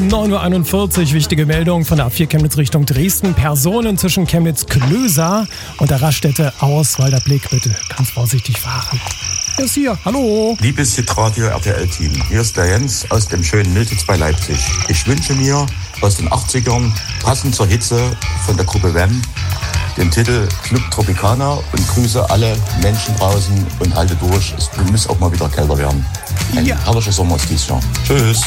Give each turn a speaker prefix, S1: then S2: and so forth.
S1: 9.41 Uhr, wichtige Meldung von der A4 Chemnitz Richtung Dresden. Personen zwischen Chemnitz-Klöser und der Raststätte Außwalder Blick. Bitte ganz vorsichtig fahren. Er ist hier, hallo.
S2: Liebes Hitradio RTL-Team, hier ist der Jens aus dem schönen Miltitz bei Leipzig. Ich wünsche mir aus den 80ern, passend zur Hitze von der Gruppe Wham, den Titel Club Tropicana und grüße alle Menschen draußen und halte durch. Es muss auch mal wieder kälter werden. Ein herrlicher Sommer ist dies Jahr. Tschüss.